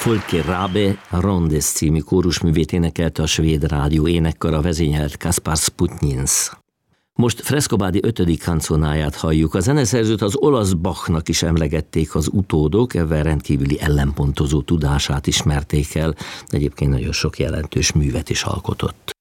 Folke Rabe Rondes című kórusművét énekelte a svéd rádió énekkara, vezényelt Kaspar Sputnins. Most Frescobaldi 5. kanconáját halljuk. A zeneszerzőt az olasz Bachnak is emlegették az utódok, ebben rendkívüli ellenpontozó tudását ismerték el, egyébként nagyon sok jelentős művet is alkotott.